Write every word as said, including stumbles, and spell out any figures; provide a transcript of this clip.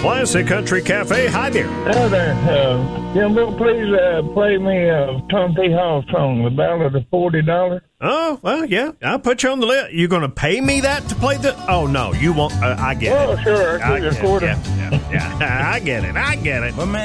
Classic Country Cafe. Hi there. Hello there. Uh, Jim, Bill, please uh, play me a Tom T. Hall song, The Ballad of forty dollars. Oh, well, yeah. I'll put you on the list. You're going to pay me that to play the... Oh, no, you won't. Uh, I get Oh, it. sure. I'll I give you a get it. quarter. Yeah, yeah, yeah. I get it. I get it. Well, man,